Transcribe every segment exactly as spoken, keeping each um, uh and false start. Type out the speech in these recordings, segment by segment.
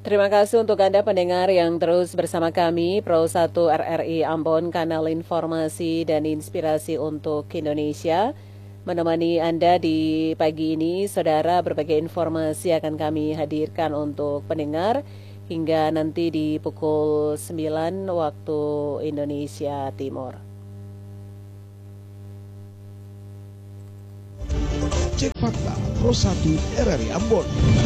Terima kasih untuk Anda pendengar yang terus bersama kami, Pro satu R R I Ambon, kanal informasi dan inspirasi untuk Indonesia. Menemani Anda di pagi ini, saudara, berbagai informasi akan kami hadirkan untuk pendengar hingga nanti di pukul sembilan waktu Indonesia Timur. Cek fakta Pro satu R R I Ambon.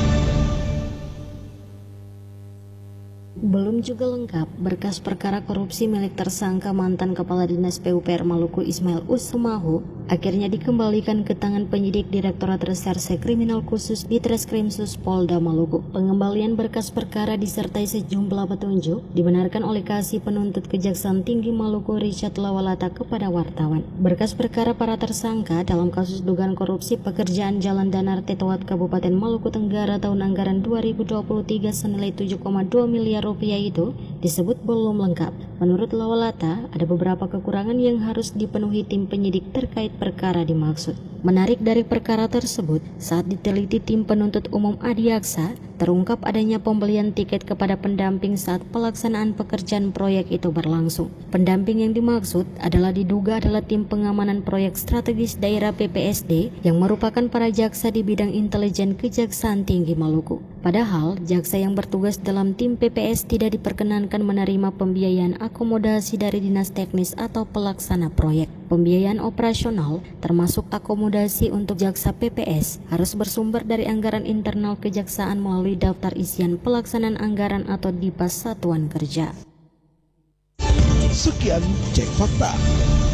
Belum juga lengkap, berkas perkara korupsi milik tersangka mantan Kepala Dinas P U P R Maluku Ismail Ussumahu akhirnya dikembalikan ke tangan penyidik Direktorat Reserse Kriminal Khusus di Treskrimsus Polda Maluku. Pengembalian berkas perkara disertai sejumlah petunjuk dibenarkan oleh Kasih Penuntut Kejaksaan Tinggi Maluku Richard Lawalata kepada wartawan. Berkas perkara para tersangka dalam kasus dugaan korupsi pekerjaan Jalan Danar Tetawat Kabupaten Maluku Tenggara tahun anggaran dua ribu dua puluh tiga senilai tujuh koma dua miliar rupiah itu disebut belum lengkap. Menurut Lawalata, ada beberapa kekurangan yang harus dipenuhi tim penyidik terkait perkara dimaksud. Menarik dari perkara tersebut, saat diteliti tim penuntut umum Adiaksa, terungkap adanya pembelian tiket kepada pendamping saat pelaksanaan pekerjaan proyek itu berlangsung. Pendamping yang dimaksud adalah diduga adalah tim pengamanan proyek strategis daerah P P S D yang merupakan para jaksa di bidang intelijen Kejaksaan Tinggi Maluku. Padahal, jaksa yang bertugas dalam tim P P S tidak diperkenankan menerima pembiayaan akomodasi dari dinas teknis atau pelaksana proyek. Pembiayaan operasional, termasuk akomodasi untuk jaksa P P S, harus bersumber dari anggaran internal kejaksaan melalui daftar isian pelaksanaan anggaran atau D I P A S Satuan Kerja. Sekian Cek Fakta.